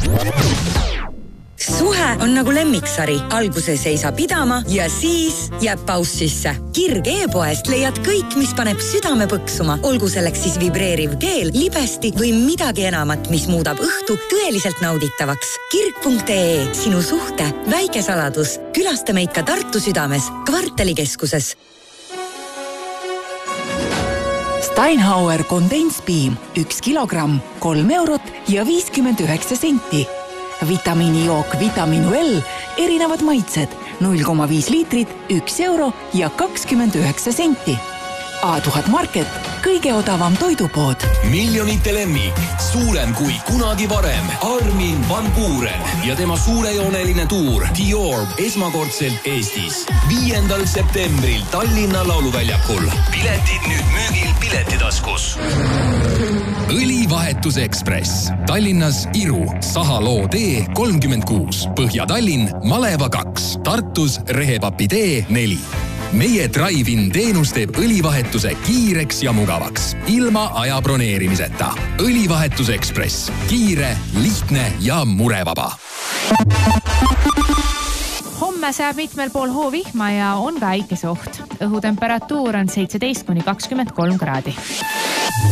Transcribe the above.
Suhe on nagu lemmiksari. Alguses ei saa pidama ja siis jääb paus sisse. Kirg e-poest leiad kõik, mis paneb südame põksuma. Olgu selleks siis vibreeriv keel, libesti või midagi enamat, mis muudab õhtu tõeliselt nauditavaks. Kirg.ee, sinu suhte väike saladus. Külasta meid ka Tartu südames, Kvartalikeskuses. Steinhauer Kondenspiim 1 kilogramm, 3 eurot ja 59 senti. Vitamiinijook Vitaminu L, erinevad maitsed, 0,5 liitrit, 1 euro ja 29 senti. A1000 Market, kõige odavam toidupood. Miljonite lemmik, suurem kui kunagi varem. Armin van Buuren ja tema suurejooneline tuur Dior esmakordselt Eestis. 5. septembril Tallinna lauluväljakul. Piletid nüüd müügil Piletitaskus. Õlivahetus Ekspress. Tallinnas Iru, Sahaloo tee 36, Põhja-Tallinn Maleva 2, Tartus Rehepapi tee 4. Meie Drive-in teenus teeb õlivahetuse kiireks ja mugavaks, ilma aja broneerimiseta. Õlivahetus Ekspress. Kiire, lihtne ja murevaba. Homme sajab mitmel pool hoovihma ja on ka äikeseoht. Õhutemperatuur on 17–23 kraadi.